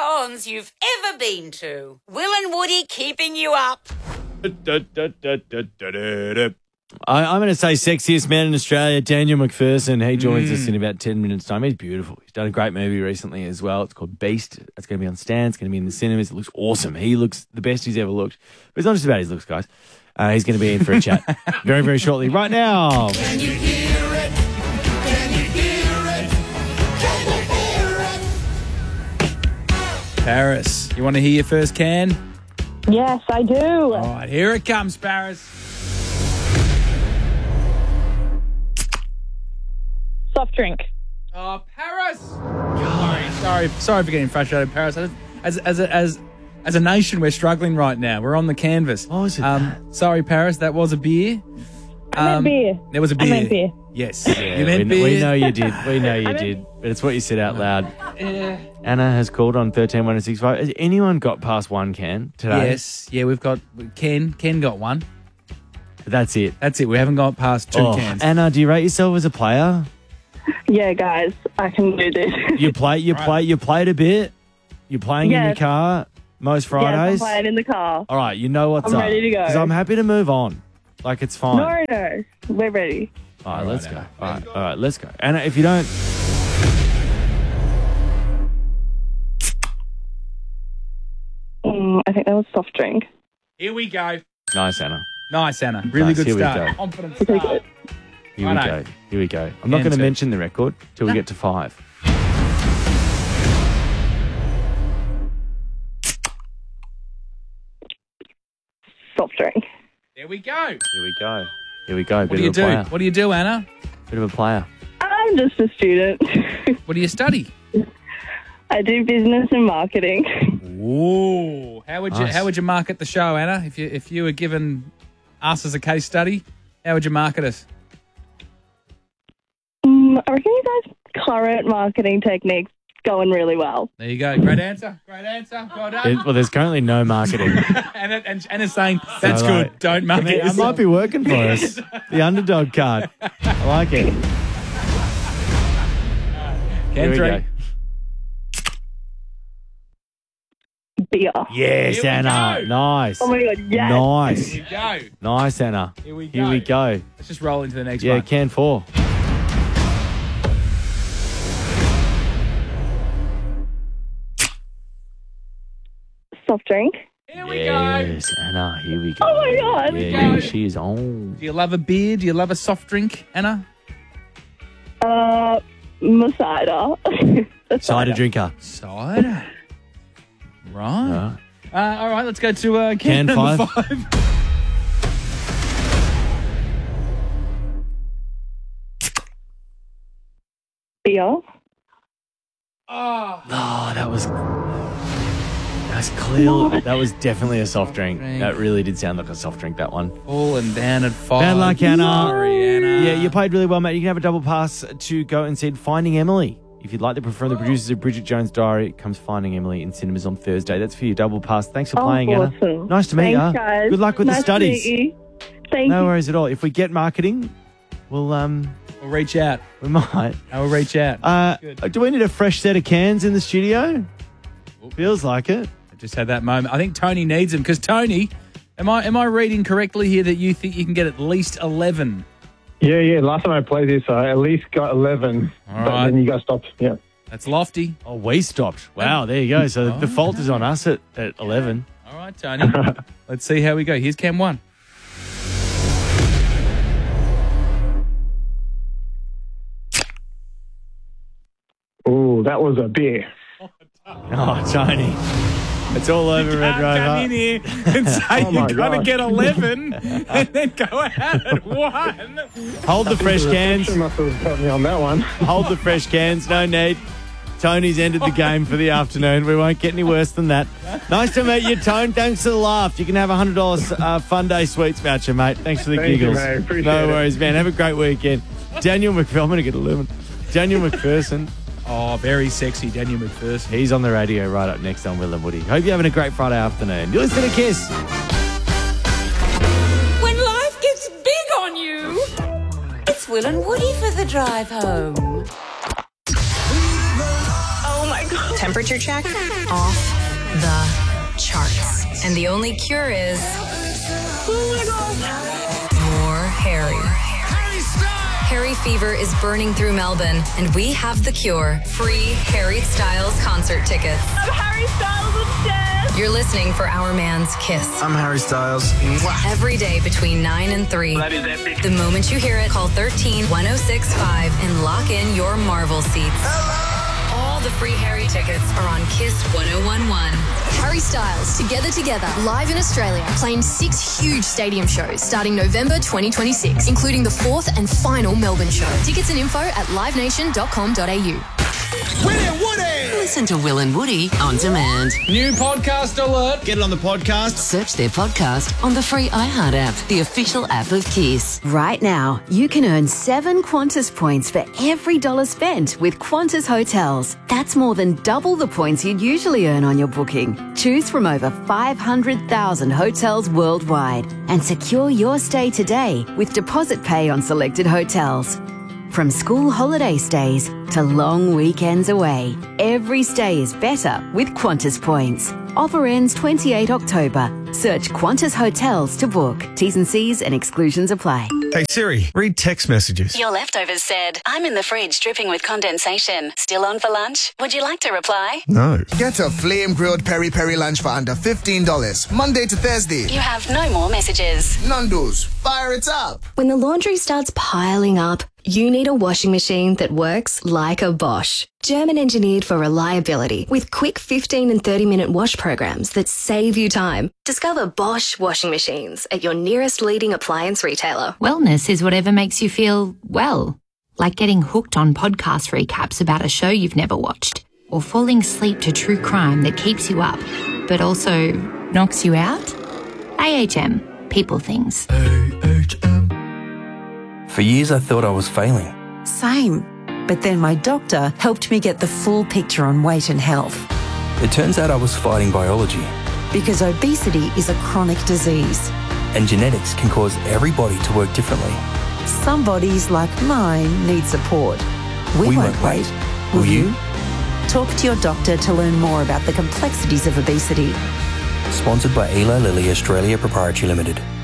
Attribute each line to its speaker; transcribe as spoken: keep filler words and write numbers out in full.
Speaker 1: cons you've ever been to. Will and Woody keeping you up.
Speaker 2: I, I'm going to say sexiest man in Australia, Daniel McPherson. He joins mm. us in about ten minutes' time. He's beautiful. He's done a great movie recently as well. It's called Beast. It's going to be on Stan. It's going to be in the cinemas. It looks awesome. He looks the best he's ever looked. But it's not just about his looks, guys. Uh, he's going to be in for a chat very, very shortly. Right now.
Speaker 3: Can you hear it? Can you hear it? Can you hear it?
Speaker 4: Paris, you want to hear your first can?
Speaker 5: Yes, I do.
Speaker 4: All right, here it comes, Paris.
Speaker 5: Soft drink.
Speaker 4: Oh, Paris! Sorry, sorry, sorry for getting frustrated, Paris. As as a, as as a nation, we're struggling right now. We're on the canvas.
Speaker 2: Oh, is it
Speaker 4: um, sorry, Paris. That was a beer.
Speaker 5: I
Speaker 4: um,
Speaker 5: meant beer.
Speaker 4: There was a beer.
Speaker 5: I meant beer.
Speaker 4: Yes,
Speaker 2: Yeah,
Speaker 4: you meant
Speaker 2: we,
Speaker 4: beer.
Speaker 2: we know you did. We know you
Speaker 5: I meant-
Speaker 2: did. But it's what you said out loud.
Speaker 4: Yeah.
Speaker 2: Anna has called on thirteen one six five. Has anyone got past one can today?
Speaker 4: Yes, yeah, we've got Ken. Ken got one.
Speaker 2: That's it.
Speaker 4: That's it. We haven't got past two
Speaker 2: Oh,
Speaker 4: cans.
Speaker 2: Anna, do you rate yourself as a player?
Speaker 5: Yeah, guys, I can do this.
Speaker 2: You play. You play. You played a bit. You're playing in your
Speaker 5: Yes.
Speaker 2: car most
Speaker 5: Yes, I'm
Speaker 2: Fridays.
Speaker 5: playing in the car.
Speaker 2: All right, you know what's
Speaker 5: I'm
Speaker 2: up.
Speaker 5: ready to go.
Speaker 2: Because I'm happy to move on. Like it's fine.
Speaker 5: No, no, we're ready.
Speaker 2: All right,
Speaker 4: All right,
Speaker 2: let's go.
Speaker 4: Anna.
Speaker 2: All right, all right, let's go. Anna, if you don't,
Speaker 5: Mm, I think that was soft drink.
Speaker 4: Here we go.
Speaker 2: nice, Anna.
Speaker 4: Nice, Anna. Really
Speaker 2: Nice,
Speaker 4: good
Speaker 2: here we
Speaker 4: start.
Speaker 2: go.
Speaker 4: Confident
Speaker 5: Okay,
Speaker 4: start.
Speaker 2: Here we
Speaker 4: Righto.
Speaker 2: go. Here we go. I'm not
Speaker 4: Can
Speaker 2: going to
Speaker 4: two.
Speaker 2: mention the record till we
Speaker 4: No.
Speaker 2: get to five.
Speaker 5: Soft drink.
Speaker 4: There we go.
Speaker 2: Here we go. Here we go.
Speaker 4: What
Speaker 2: Bit
Speaker 4: do you
Speaker 2: of a
Speaker 4: do?
Speaker 2: player.
Speaker 4: What do you do, Anna?
Speaker 2: Bit of a player.
Speaker 5: I'm just a student.
Speaker 4: What do you study?
Speaker 5: I do business and marketing.
Speaker 4: Ooh. How would you
Speaker 2: Nice.
Speaker 4: how would you market the show, Anna? If you if you were given us as a case study, how would you market us?
Speaker 5: Mm, I reckon you guys' current marketing techniques going really well.
Speaker 4: There you go. Great answer. Great answer. Well done.
Speaker 2: There- well, there's currently no marketing.
Speaker 4: and, it- and Anna's saying, that's
Speaker 2: So,
Speaker 4: good.
Speaker 2: like,
Speaker 4: Don't
Speaker 2: I,
Speaker 4: market
Speaker 2: mean, it
Speaker 4: yourself.
Speaker 2: might be working for us. The underdog card. I like it. Here
Speaker 4: Can
Speaker 2: we
Speaker 4: three.
Speaker 2: go.
Speaker 5: Beer.
Speaker 2: Yes,
Speaker 4: Here we
Speaker 2: Anna.
Speaker 4: go.
Speaker 2: Nice.
Speaker 5: Oh my god, yes.
Speaker 2: Nice.
Speaker 4: Here we go.
Speaker 2: Nice, Anna.
Speaker 4: Here we go.
Speaker 2: Here we go.
Speaker 4: Let's just roll into the next
Speaker 2: Yeah,
Speaker 4: one.
Speaker 2: can four.
Speaker 5: Soft drink.
Speaker 4: Here we go.
Speaker 2: Yes, Anna. Here we go.
Speaker 5: Oh my God.
Speaker 2: Yeah,
Speaker 4: Here we
Speaker 2: yeah,
Speaker 4: go.
Speaker 2: she is on.
Speaker 4: Do you love a beer? Do you love a soft drink, Anna?
Speaker 5: Uh, cider.
Speaker 2: Cider drinker.
Speaker 4: Cider. Right.
Speaker 2: Uh,
Speaker 4: Uh, all right, let's go to uh,
Speaker 2: Can
Speaker 4: can number
Speaker 2: five.
Speaker 4: five.
Speaker 5: Beer.
Speaker 4: Oh,
Speaker 2: Oh, that was that was clear. That was definitely a soft drink.
Speaker 4: Drink.
Speaker 2: That really did sound like a soft drink. That one.
Speaker 4: falling down at five.
Speaker 2: Bad luck, Anna.
Speaker 4: Sorry, Anna.
Speaker 2: Yeah, you played really well, mate. You can have a double pass to go and see Finding Emily. If you'd like to perform the producers of Bridget Jones' Diary, it comes Finding Emily in cinemas on Thursday. That's for your double pass. Thanks for
Speaker 5: Oh,
Speaker 2: playing, Anna.
Speaker 5: awesome.
Speaker 2: Nice to meet
Speaker 5: Thanks,
Speaker 2: you.
Speaker 5: guys.
Speaker 2: Good luck with
Speaker 5: nice
Speaker 2: the studies.
Speaker 5: To meet you. Thank
Speaker 2: No
Speaker 5: you.
Speaker 2: worries at all. If we get marketing, we'll um
Speaker 4: We'll reach out.
Speaker 2: we might.
Speaker 4: I will reach out.
Speaker 2: Uh,
Speaker 4: Good.
Speaker 2: do we need a fresh set of cans in the studio? Feels like it.
Speaker 4: I just had that moment. I think Tony needs them because Tony, am I am I reading correctly here that you think you can get at least eleven?
Speaker 6: Yeah, yeah. Last time I played this, I at least got eleven.
Speaker 4: All
Speaker 6: but
Speaker 4: right.
Speaker 6: then you got stopped. Yeah.
Speaker 4: That's lofty.
Speaker 2: Oh, we stopped. Wow, there you go. So
Speaker 4: Oh,
Speaker 2: the fault is on us at, at eleven.
Speaker 4: All right, Tony. Let's see how we go. Here's Cam one.
Speaker 6: Ooh, that was a beer.
Speaker 2: Oh, Tony. It's all over Red
Speaker 4: Can't come in
Speaker 2: Rover.
Speaker 4: here and say
Speaker 6: Oh my
Speaker 4: you're going to
Speaker 6: gosh.
Speaker 4: get eleven and then go out at one.
Speaker 2: Hold the fresh
Speaker 6: The
Speaker 2: cans.
Speaker 6: reception must have got me on that one.
Speaker 2: Hold the fresh cans. No need. Tony's ended the game for the afternoon. We won't get any worse than that. Nice to meet you, Tone. Thanks for the laugh. You can have a one hundred dollars uh, Fun Day Sweets voucher, mate. Thanks for the
Speaker 6: Thank you,
Speaker 2: giggles.
Speaker 6: mate. Appreciate
Speaker 2: no
Speaker 6: it.
Speaker 2: worries, man. Have a great weekend. Daniel McPherson. I'm going to get eleven. Daniel McPherson.
Speaker 4: Oh, very sexy, Daniel McPherson.
Speaker 2: He's on the radio right up next on Will and Woody. Hope you're having a great Friday afternoon. You're listening to Kiss.
Speaker 1: When life gets big on you, it's Will and Woody for the drive home.
Speaker 5: Oh my god.
Speaker 7: Temperature check? Off the charts. And the only cure is... more Harry. Harry fever is burning through Melbourne, and we have the cure. Free Harry Styles concert tickets.
Speaker 5: I'm Harry Styles upstairs.
Speaker 7: You're listening for Our Man's Kiss.
Speaker 8: I'm Harry Styles.
Speaker 7: Every day between nine and three.
Speaker 8: That is epic.
Speaker 7: The moment you hear it, call thirteen one oh six five and lock in your Marvel seats. All the free Harry tickets are on Kiss one oh one one.
Speaker 9: Harry Styles, Together Together, live in Australia, playing six huge stadium shows starting November twenty twenty-six, including the fourth and final Melbourne show. Tickets and info at live nation dot com dot a u.
Speaker 3: Willie and Woody!
Speaker 10: Listen to Will and Woody on demand.
Speaker 4: New podcast alert.
Speaker 8: Get it on the podcast.
Speaker 10: Search their podcast on the free iHeart app, the official app of Kiss.
Speaker 11: Right now, you can earn seven Qantas points for every dollar spent with Qantas Hotels. That's more than double the points you'd usually earn on your booking. Choose from over five hundred thousand hotels worldwide and secure your stay today with deposit pay on selected hotels. From school holiday stays to long weekends away, every stay is better with Qantas points. Offer ends the twenty-eighth of October. Search Qantas Hotels to book. T's and C's and exclusions apply.
Speaker 8: Hey Siri, read text messages.
Speaker 12: Your leftovers said, I'm in the fridge dripping with condensation. Still on for lunch? Would you like to reply?
Speaker 8: No.
Speaker 13: Get a flame grilled peri peri lunch for under fifteen dollars. Monday to Thursday.
Speaker 12: You have no more messages.
Speaker 13: Nando's, fire it up.
Speaker 9: When the laundry starts piling up, you need a washing machine that works like a Bosch. German engineered for reliability with quick fifteen and thirty minute wash programs that save you time. Discover Bosch washing machines at your nearest leading appliance retailer.
Speaker 14: Wellness is whatever makes you feel well, like getting hooked on podcast recaps about a show you've never watched, or falling asleep to true crime that keeps you up, but also knocks you out. A H M, people things.
Speaker 15: A H M. For years I thought I was failing.
Speaker 16: Same. But then my doctor helped me get the full picture on weight and health.
Speaker 15: It turns out I was fighting biology.
Speaker 16: Because obesity is a chronic disease.
Speaker 15: And genetics can cause every body to work differently.
Speaker 16: Some bodies, like mine, need support. We,
Speaker 15: we
Speaker 16: won't,
Speaker 15: won't
Speaker 16: wait.
Speaker 15: wait.
Speaker 16: Will,
Speaker 15: Will
Speaker 16: you?
Speaker 15: you?
Speaker 16: Talk to your doctor to learn more about the complexities of obesity.
Speaker 15: Sponsored by Eli Lilly Australia Proprietary Limited.